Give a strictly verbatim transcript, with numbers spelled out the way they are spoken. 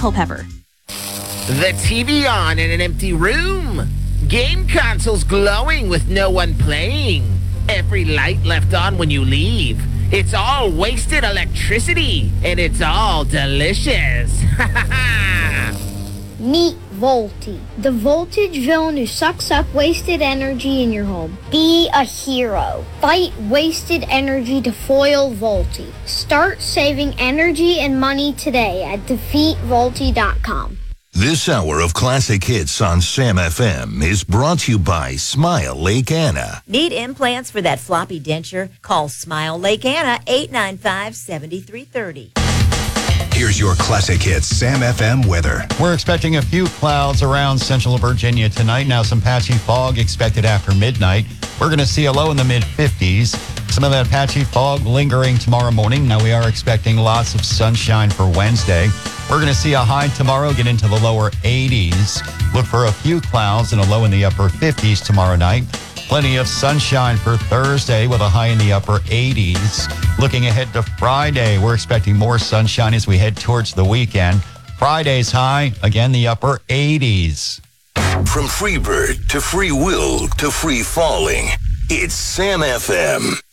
Culpepper. The T V on in an empty room. Game consoles glowing with no one playing. Every light left on when you leave. It's all wasted electricity, and it's all delicious. Ha ha ha! Meet Volty, the voltage villain who sucks up wasted energy in your home. Be a hero. Fight wasted energy to foil Volty. Start saving energy and money today at defeat volty dot com. This hour of classic hits on Sam F M is brought to you by Smile Lake Anna. Need implants for that floppy denture? Call Smile Lake Anna, eight nine five, seven three three zero. Here's your classic hits Sam F M weather. We're expecting a few clouds around central Virginia tonight. Now some patchy fog expected after midnight. We're going to see a low in the mid fifties. Some of that patchy fog lingering tomorrow morning. Now we are expecting lots of sunshine for Wednesday. We're going to see a high tomorrow, get into the lower eighties. Look for a few clouds and a low in the upper fifties tomorrow night. Plenty of sunshine for Thursday with a high in the upper eighties. Looking ahead to Friday, we're expecting more sunshine as we head towards the weekend. Friday's high, again, the upper eighties. From free bird to free will to free falling, it's Sam F M.